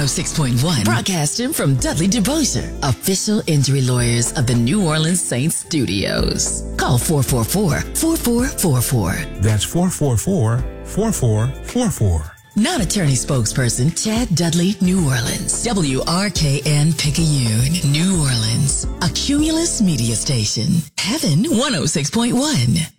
106.1, broadcasting from Dudley DeBosier, official injury lawyers of the New Orleans Saints studios. Call 444-4444. That's 444-4444. Non-attorney spokesperson Chad Dudley, New Orleans. WRKN Picayune, New Orleans. A Cumulus media station. Heaven 106.1.